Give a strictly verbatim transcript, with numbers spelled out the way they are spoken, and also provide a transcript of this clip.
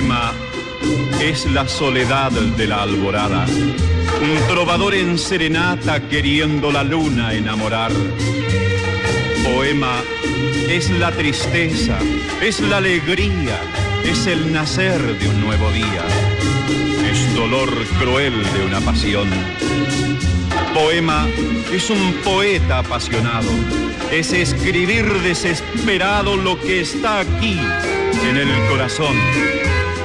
Poema es la soledad de la alborada, un trovador en serenata queriendo la luna enamorar. Poema es la tristeza, es la alegría, es el nacer de un nuevo día, es dolor cruel de una pasión. Poema es un poeta apasionado, es escribir desesperado lo que está aquí en el corazón.